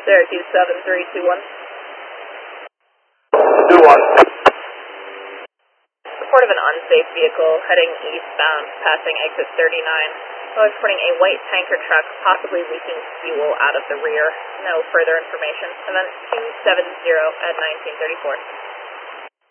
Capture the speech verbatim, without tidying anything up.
Syracuse seven three two one. two one. Report of an unsafe vehicle heading eastbound, passing exit thirty-nine. So reporting a white tanker truck possibly leaking fuel out of the rear. No further information. Event two seven zero at nineteen thirty-four.